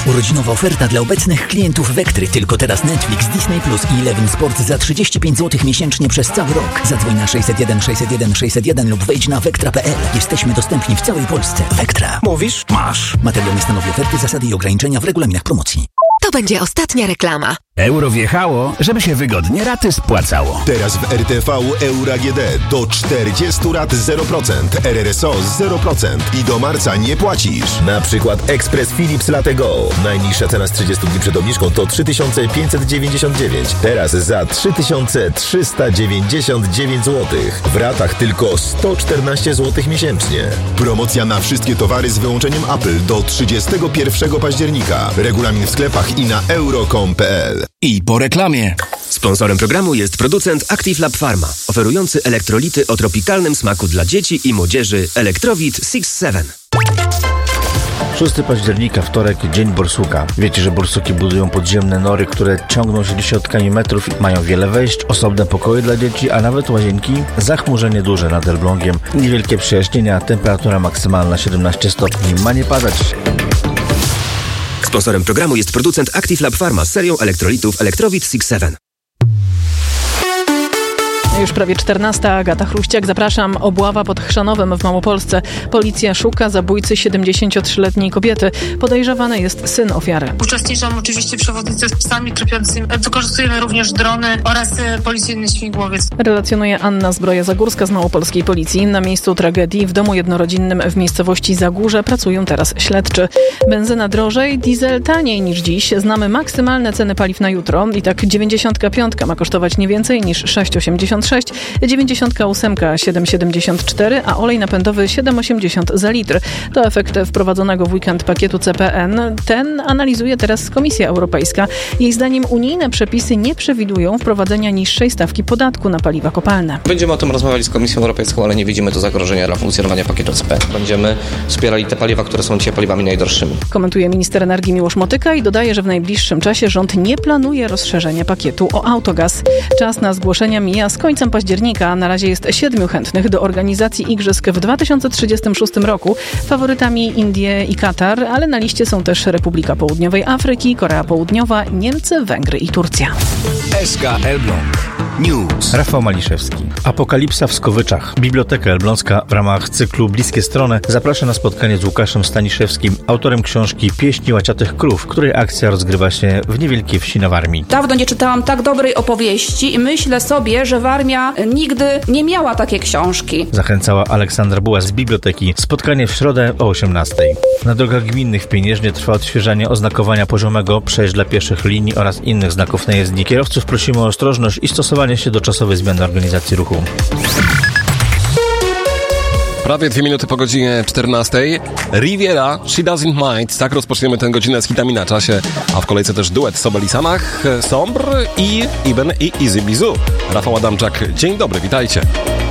Urodzinowa oferta dla obecnych klientów Vectry. Tylko teraz Netflix, Disney Plus i Eleven Sport za 35 zł miesięcznie przez cały rok. Zadzwoń na 601 601 601 lub wejdź na vectra.pl. Jesteśmy dostępni w całej Polsce. Vectra. Mówisz? Masz. Materiał nie stanowi oferty, zasady i ograniczenia w regulaminach promocji. To będzie ostatnia reklama. Euro wjechało, żeby się wygodnie raty spłacało. Teraz w RTV Euro AGD do 40 rat 0%, RRSO 0% i do marca nie płacisz. Na przykład Express Philips Latte Go. Najniższa cena z 30 dni przed obniżką to 3599. Teraz za 3399 zł. W ratach tylko 114 zł miesięcznie. Promocja na wszystkie towary z wyłączeniem Apple do 31 października. Regulamin w sklepach i na euro.com.pl. I po reklamie. Sponsorem programu jest producent Active Lab Pharma, oferujący elektrolity o tropikalnym smaku dla dzieci i młodzieży Electrowit 6-7. 6 października, wtorek, dzień borsuka. Wiecie, że borsuki budują podziemne nory, które ciągną się dziesiątkami metrów i mają wiele wejść, osobne pokoje dla dzieci, a nawet łazienki. Zachmurzenie duże nad Elblągiem, niewielkie przejaśnienia, temperatura maksymalna 17 stopni. Ma nie padać. Sponsorem programu jest producent Active Lab Pharma z serią elektrolitów Electrowit 6-7. Już prawie 14. Agata Chruściak. Zapraszam. Obława pod Chrzanowem w Małopolsce. Policja szuka zabójcy 73-letniej kobiety. Podejrzewany jest syn ofiary. Uczestniczą oczywiście przewodnicy z psami tropiącymi. Wykorzystujemy również drony oraz policyjny śmigłowiec. Relacjonuje Anna Zbroja-Zagórska z Małopolskiej Policji. Na miejscu tragedii w domu jednorodzinnym w miejscowości Zagórze pracują teraz śledczy. Benzyna drożej, diesel taniej niż dziś. Znamy maksymalne ceny paliw na jutro. I tak 95 ma kosztować nie więcej niż 6,86. 98 7,74, a olej napędowy 7,80 za litr. To efekt wprowadzonego w weekend pakietu CPN. Ten analizuje teraz Komisja Europejska. Jej zdaniem unijne przepisy nie przewidują wprowadzenia niższej stawki podatku na paliwa kopalne. Będziemy o tym rozmawiali z Komisją Europejską, ale nie widzimy tu zagrożenia dla funkcjonowania pakietu CPN. Będziemy wspierali te paliwa, które są dzisiaj paliwami najdroższymi. Komentuje minister energii Miłosz Motyka i dodaje, że w najbliższym czasie rząd nie planuje rozszerzenia pakietu o autogaz. Czas na zgłoszenia mija z końcem października. Na razie jest 7 chętnych do organizacji igrzysk w 2036 roku. Faworytami Indie i Katar, ale na liście są też Republika Południowej Afryki, Korea Południowa, Niemcy, Węgry i Turcja. SK Elbląg News. Rafał Maliszewski. Apokalipsa w Skowyczach. Biblioteka Elbląska w ramach cyklu Bliskie Strony zaprasza na spotkanie z Łukaszem Staniszewskim, autorem książki Pieśni łaciatych krów, której akcja rozgrywa się w niewielkiej wsi na Warmii. Dawno nie czytałam tak dobrej opowieści i myślę sobie, że Warmia nigdy nie miała takiej książki. Zachęcała Aleksandra Buła z biblioteki. Spotkanie w środę o 18:00. Na drogach gminnych w Pieniężnie trwa odświeżanie oznakowania poziomego, przejść dla pieszych linii oraz innych znaków na jezdni. Kierowców prosimy o ostrożność i stosowanie się do czasowej zmiany organizacji ruchu. Prawie 2 minuty po godzinie 14. Riviera, She Doesn't Mind. Tak rozpoczniemy tę godzinę z hitami na czasie. A w kolejce też duet Sobel i Sanach, Sombr i Iben i Easy Bizu. Rafał Adamczak, dzień dobry, witajcie.